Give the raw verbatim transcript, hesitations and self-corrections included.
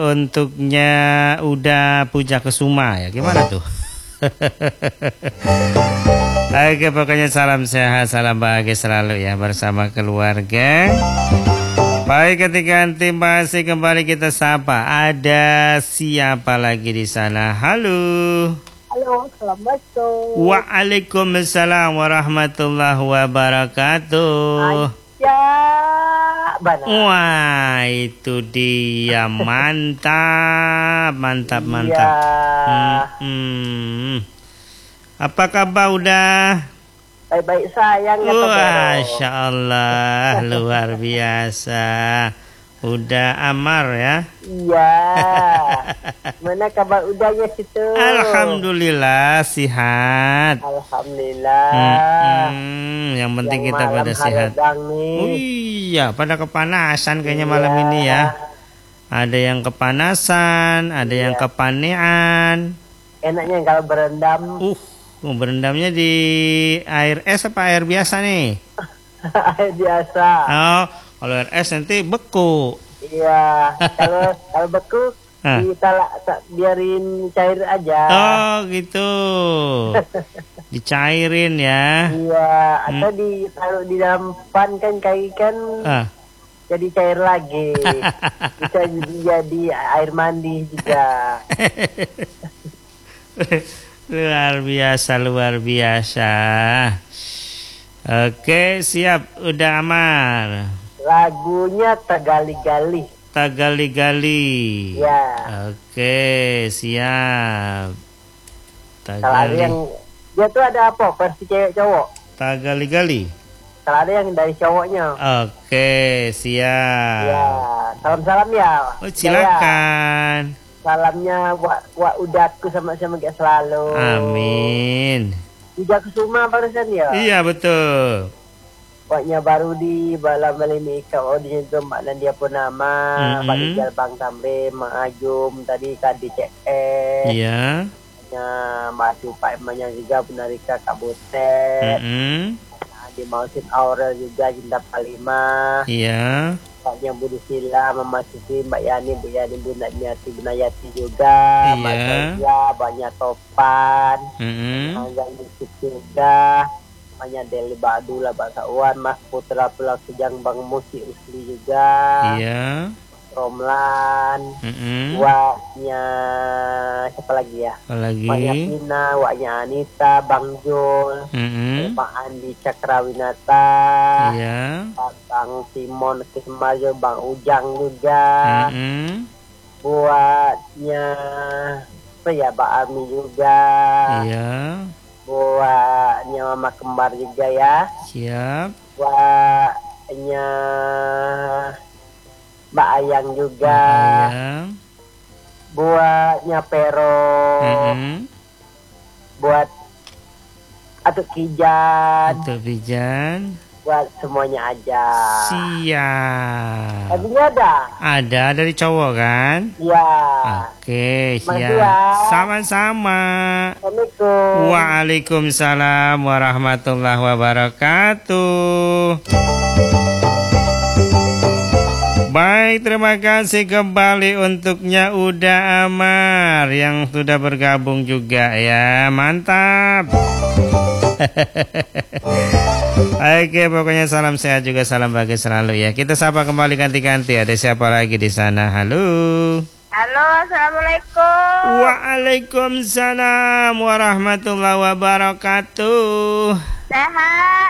Untuknya udah Puja Kesuma ya, gimana tuh? Oke, pokoknya salam sehat, salam bahagia selalu ya bersama keluarga. Baik, ketika nanti masih kembali kita sapa, ada siapa lagi di sana? Halo. Halo, assalamualaikum. Waalaikumsalam warahmatullahi wabarakatuh. Ya, benar. Wah, itu dia, mantap, mantap, mantap. Ya. Hmm, hmm. Apa kabar udah? Baik-baik sayang ya, Masya Allah, luar biasa. Udah amar ya? Iya. Mana kabar udahnya situ? Alhamdulillah sehat. Alhamdulillah. Hmm, hmm, yang penting Yang kita malam pada sehat. nih. Oh iya, pada kepanasan kayaknya Iya. malam ini ya. Ada yang kepanasan, ada Iya. yang kepanean. Enaknya kalau berendam. Uh, berendamnya di air es apa air biasa nih? Air biasa. Oh, kalau air es nanti beku. Iya. Kalau kalau beku Hah? kita tak biarin cair aja. Oh gitu. Dicairin ya. Iya, atau di taruh di dalam pan kan kayak ikan Ah. jadi cair lagi. Bisa jadi, jadi air mandi juga. Luar biasa, luar biasa. Oke, siap, udah aman. Lagunya Tegali-gali. Tagali-gali. Ya. Oke, siap. Kalau ada Tagali. yang dia tuh ada apa? Versi cewek cowok. Tagali-gali. Kalau ada yang dari cowoknya. Oke, siap. Ya, salam-salam ya. Oh, silakan. Ya. Salamnya buat buat udaku sama-sama kayak selalu. Amin. Puja Kesuma barusan ya. Iya, betul. Buatnya baru di Bala Melini kau di situ Mak Nandia Purnama, Mm-hmm. Pak Rijal Bang Tamrin, Mak Ajum tadi K D C S. Iya. Nya masih Pak Emanya juga Punarika Kak Butet. Mm-hmm. Nah, di Mausin Aurel juga Jinda Palima. Iya. Paknya Budi Sila, Mama Sisi, Mbak Yani, Bu Yani, Bu Nayati, Bu Nayati juga. Iya. Mbak Zaya, banyak Topan. Mm-hmm. Angga Musik juga. Namanya Deli Badula, Bahasa Uan, Mas Putra Pulau Sejang, Bang Musi Usli juga. Iya. Romlan. Mm-hmm. Waknya siapa lagi ya? Apalagi? Waknya Pina, waknya Anita, Bang Jul, Mm-hmm. Bang Andi Cakrawinata, Iya. Bang Simon Kismayo, Bang Ujang juga. Mm-hmm. Buatnya apa ya, Bang Ami juga. Iya. Buatnya Mama Kembar juga ya. Siap. Buatnya Mbak Ayang juga. Ayang. Buatnya Pero. Mm-hmm. Buat Atuk Kijan. Atau Pijan. Buat semuanya aja. Siap. Lagunya ada? Ada dari cowok kan? Ya. Oke, Makasih siap. ya. Sama-sama. Assalamualaikum. Waalaikumsalam warahmatullahi wabarakatuh. Baik, terima kasih kembali untuknya Uda Amar yang sudah bergabung juga ya. Mantap. Oke, pokoknya salam sehat juga, salam bahagia selalu ya. Kita sapa kembali ganti-ganti. Ada siapa lagi di sana? Halo. Halo, assalamualaikum. Waalaikumsalam warahmatullahi wabarakatuh. Sehat.